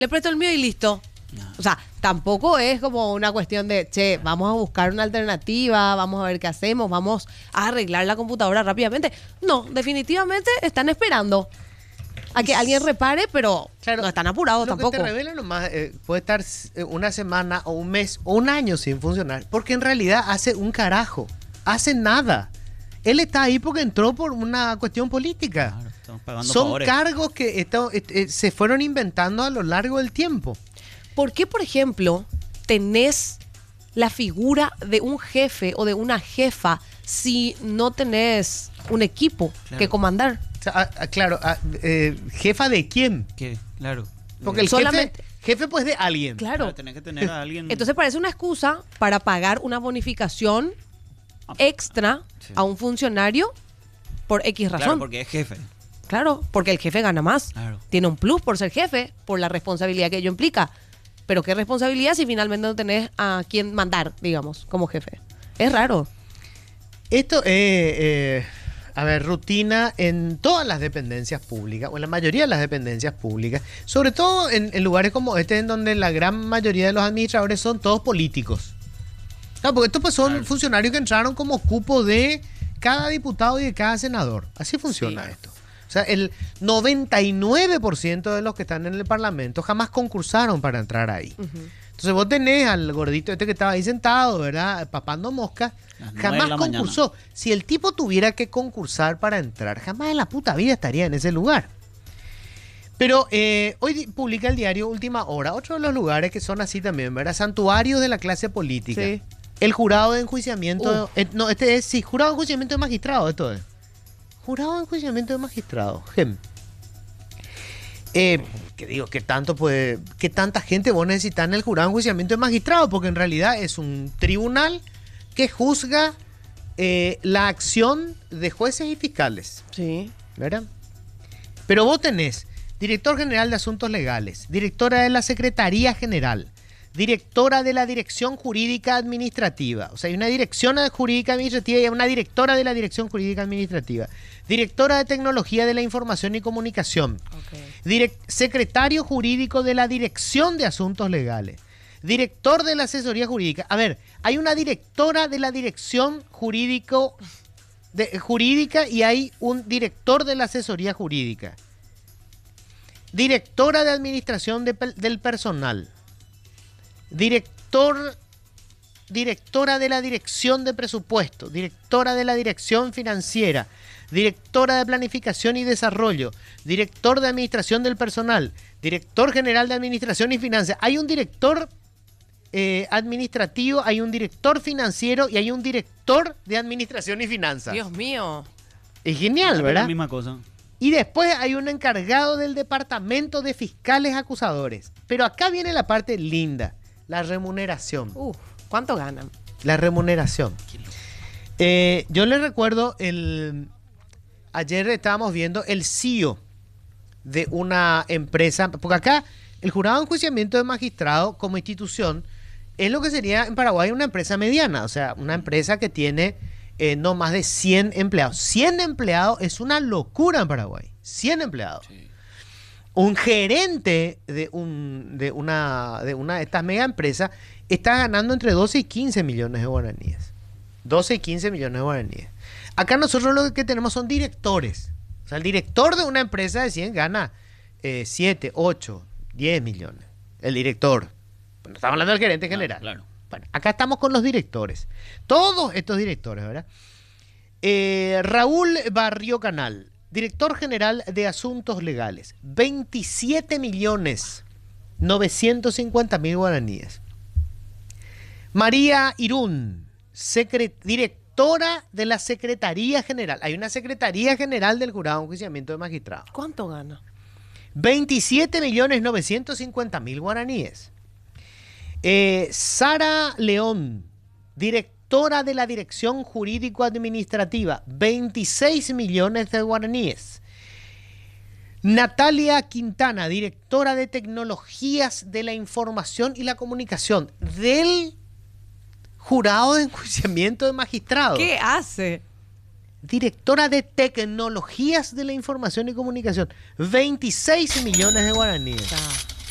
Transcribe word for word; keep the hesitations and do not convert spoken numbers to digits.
le presto el mío y listo. No. O sea, tampoco es como una cuestión de, che, vamos a buscar una alternativa, vamos a ver qué hacemos, vamos a arreglar la computadora rápidamente. No, definitivamente están esperando a que alguien repare, pero claro, no están apurados lo tampoco. Lo que te revela nomás eh, puede estar una semana o un mes o un año sin funcionar, porque en realidad hace un carajo, hace nada. Él está ahí porque entró por una cuestión política. Claro, estamos pagando Son favores. Cargos que está, eh, se fueron inventando a lo largo del tiempo. ¿Por qué, por ejemplo, tenés la figura de un jefe o de una jefa si no tenés un equipo claro. que comandar? O sea, a, a, claro, a, eh, ¿jefa de quién? ¿Qué? Claro. Porque el Solamente, jefe, jefe pues de alguien. Claro. Claro, tenés que tener a alguien. Entonces parece una excusa para pagar una bonificación extra sí. a un funcionario por X razón. Claro, porque es jefe. Claro, porque el jefe gana más. Claro. Tiene un plus por ser jefe, por la responsabilidad que ello implica. Pero qué responsabilidad si finalmente no tenés a quien mandar, digamos, como jefe. Es raro. Esto es, eh, a ver, rutina en todas las dependencias públicas, o en la mayoría de las dependencias públicas, sobre todo en, en lugares como este, en donde la gran mayoría de los administradores son todos políticos. Claro, porque estos pues son claro. funcionarios que entraron como cupo de cada diputado y de cada senador. Así funciona sí. esto. O sea, el noventa y nueve por ciento de los que están en el Parlamento jamás concursaron para entrar ahí. Uh-huh. Entonces vos tenés al gordito este que estaba ahí sentado, ¿verdad? Papando moscas. Jamás concursó. Mañana. Si el tipo tuviera que concursar para entrar, jamás en la puta vida estaría en ese lugar. Pero eh, hoy publica el diario Última Hora, otro de los lugares que son así también, ¿verdad? Santuarios de la clase política. Sí. El jurado de enjuiciamiento... Uh. Eh, no, este es, sí, jurado de enjuiciamiento de magistrado, esto es. Jurado de enjuiciamiento de magistrado. Gem. Eh, que digo, ¿qué tanto puede, qué tanta gente vos necesitas en el jurado de enjuiciamiento de magistrado? Porque en realidad es un tribunal que juzga eh, la acción de jueces y fiscales. Sí. ¿Verdad? Pero vos tenés director general de asuntos legales, directora de la Secretaría General, directora de la Dirección Jurídica Administrativa. O sea, hay una dirección jurídica administrativa y hay una directora de la Dirección Jurídica Administrativa. Directora de Tecnología de la Información y Comunicación. Okay. Direct- secretario jurídico de la Dirección de Asuntos Legales. Director de la Asesoría Jurídica. A ver, hay una directora de la Dirección Jurídico de, Jurídica y hay un director de la Asesoría Jurídica. Directora de Administración de, del Personal. Director, directora de la Dirección de Presupuesto, directora de la Dirección Financiera, directora de Planificación y Desarrollo, director de Administración del Personal, director general de Administración y Finanzas. Hay un director eh, administrativo, hay un director financiero y hay un director de Administración y Finanzas. Dios mío. Es genial, ¿verdad? Es la misma cosa. Y después hay un encargado del Departamento de Fiscales Acusadores. Pero acá viene la parte linda. La remuneración. Uf, ¿cuánto ganan? La remuneración. Eh, yo les recuerdo, el ayer estábamos viendo el C E O de una empresa, porque acá el jurado de enjuiciamiento de magistrado como institución es lo que sería en Paraguay una empresa mediana, o sea, una empresa que tiene eh, no más de cien empleados. cien empleados es una locura en Paraguay. cien empleados. Sí. Un gerente de, un, de, una, de una de estas mega empresas está ganando entre doce y quince millones de guaraníes. doce y quince millones de guaraníes. Acá nosotros lo que tenemos son directores. O sea, el director de una empresa de cien gana eh, siete, ocho, diez millones. El director. Bueno, estamos hablando del gerente general. Claro, claro. Bueno, acá estamos con los directores. Todos estos directores, ¿verdad? Eh, Raúl Barrio Canal. Director General de Asuntos Legales, veintisiete millones novecientos cincuenta mil guaraníes. María Irún, secret- directora de la Secretaría General. Hay una Secretaría General del Jurado de Enjuiciamiento de Magistrados. ¿Cuánto gana? veintisiete millones novecientos cincuenta mil guaraníes. Eh, Sara León, directora Directora de la Dirección Jurídico-Administrativa, veintiséis millones de guaraníes. Natalia Quintana, directora de Tecnologías de la Información y la Comunicación del Jurado de Enjuiciamiento de Magistrados. ¿Qué hace? Directora de Tecnologías de la Información y Comunicación, veintiséis millones de guaraníes. Ah.